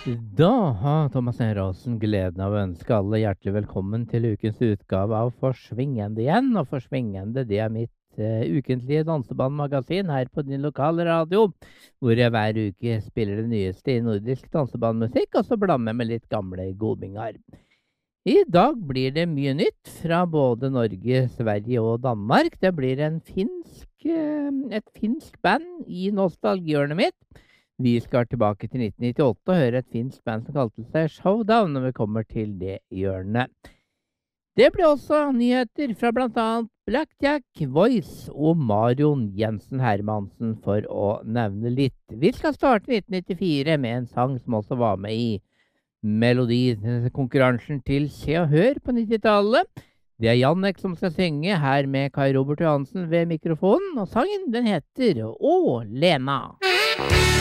Da har Thomas Henriksen gleden av å ønske alle hjertelig velkommen til ukens utgave av Forsvingende igjen. Og Forsvingende, det er mitt ukentlige dansebandmagasin her på din lokale radio, hvor jeg hver uke spiller det nyeste i nordisk dansebandmusikk, og så blander med litt gamle godbinger. I dag blir det mye nytt fra både Norge, Sverige og Danmark. Det blir et finsk band i nostalgihjørnet mitt. Vi skal tilbake til 1998 og høre et finsk band som kalte seg Showdown når vi kommer til det hjørnet. Det ble også nyheter fra bl.a. Blackjack, Voice og Marion Jensen Hermansen, for å nevne litt. Vi skal starte 1994 med en sang som også var med i melodikonkurransen til Se og Hør på 90-tallet. Det er Jannek som skal synge, her med Kai Robert Johansen ved mikrofonen, og sangen den heter Å Lena.